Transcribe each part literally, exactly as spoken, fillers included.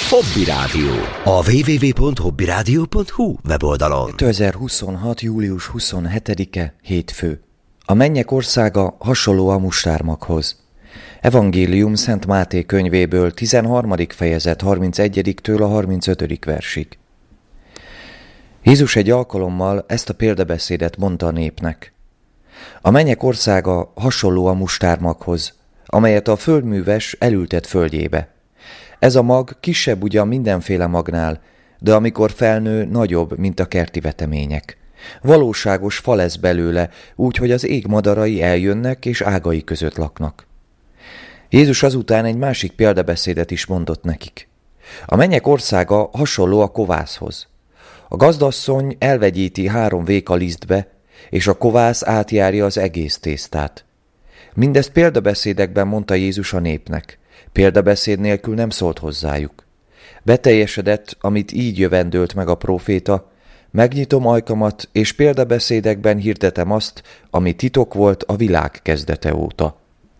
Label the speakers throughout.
Speaker 1: Hobby Rádió. A double-u double-u double-u pont hobby rádió pont hu weboldalon.
Speaker 2: kétezer-huszonhat. július huszonhetedike, hétfő. A mennyek országa hasonló a mustármaghoz. Evangélium Szent Máté könyvéből, tizenharmadik fejezet, harmincegyediktől a harmincötödik versig. Jézus egy alkalommal ezt a példabeszédet mondta a népnek. A mennyek országa hasonló a mustármaghoz, amelyet a földműves elültet földjébe. Ez a mag kisebb ugyan mindenféle magnál, de amikor felnő, nagyobb, mint a kerti vetemények. Valóságos fa lesz belőle, úgy, hogy az ég madarai eljönnek és ágai között laknak. Jézus azután egy másik példabeszédet is mondott nekik. A mennyek országa hasonló a kovászhoz. A gazdasszony elvegyíti három véka lisztbe, és a kovász átjárja az egész tésztát. Mindezt példabeszédekben mondta Jézus a népnek. Példabeszéd nélkül nem szólt hozzájuk. Beteljesedett, amit így jövendőlt meg a próféta: megnyitom ajkamat, és példabeszédekben hirdetem azt, ami titok volt a világ kezdete óta.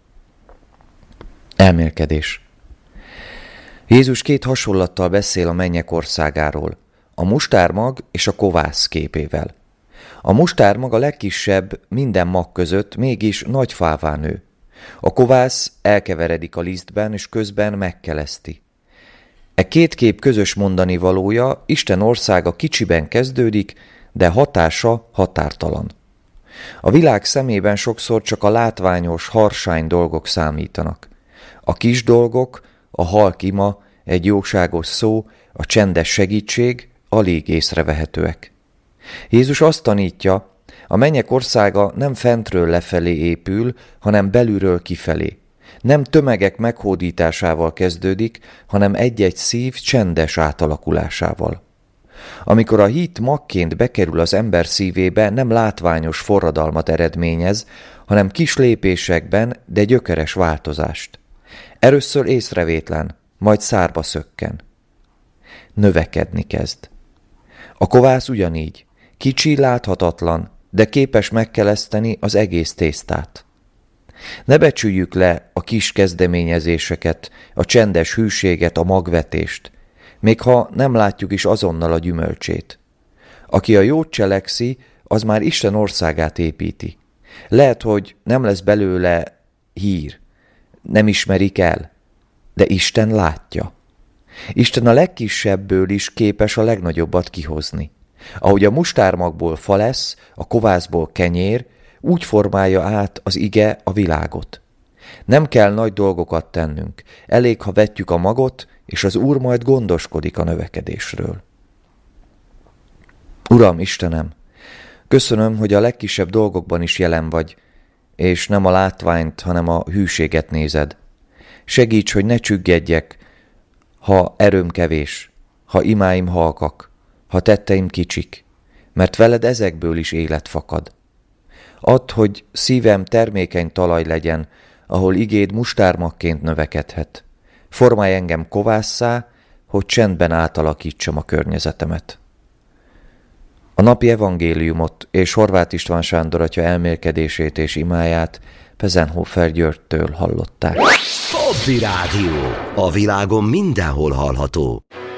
Speaker 2: Elmélkedés. Jézus két hasonlattal beszél a mennyek országáról, a mustármag és a kovász képével. A mustármag a legkisebb minden mag között, mégis nagy fává nő. A kovász elkeveredik a lisztben, és közben megkeleszti. E két kép közös mondani valója: Isten országa kicsiben kezdődik, de hatása határtalan. A világ szemében sokszor csak a látványos, harsány dolgok számítanak. A kis dolgok, a halk ima, egy jóságos szó, a csendes segítség alig észrevehetőek. Jézus azt tanítja, a mennyek országa nem fentről lefelé épül, hanem belülről kifelé. Nem tömegek meghódításával kezdődik, hanem egy-egy szív csendes átalakulásával. Amikor a hit magként bekerül az ember szívébe, nem látványos forradalmat eredményez, hanem kis lépésekben, de gyökeres változást. Először észrevétlen, majd szárba szökken. Növekedni kezd. A kovász ugyanígy. Kicsi, láthatatlan, de képes megkeleszteni az egész tésztát. Ne becsüljük le a kis kezdeményezéseket, a csendes hűséget, a magvetést, még ha nem látjuk is azonnal a gyümölcsét. Aki a jót cselekszi, az már Isten országát építi. Lehet, hogy nem lesz belőle hír, nem ismerik el, de Isten látja. Isten a legkisebből is képes a legnagyobbat kihozni. Ahogy a mustármagból fa lesz, a kovászból kenyér, úgy formálja át az ige a világot. Nem kell nagy dolgokat tennünk, elég, ha vetjük a magot, és az Úr majd gondoskodik a növekedésről. Uram, Istenem, köszönöm, hogy a legkisebb dolgokban is jelen vagy, és nem a látványt, hanem a hűséget nézed. Segíts, hogy ne csüggedjek, ha erőm kevés, ha imáim halkak, ha tetteim kicsik, mert veled ezekből is élet fakad. Add, hogy szívem termékeny talaj legyen, ahol igéd mustármagként növekedhet. Formálj engem kovásszá, hogy csendben átalakítsam a környezetemet. A napi evangéliumot és Horváth István Sándor atya elmélkedését és imáját Pezenhofer Györgytől hallották.
Speaker 1: Hobby Rádió. A világon mindenhol hallható.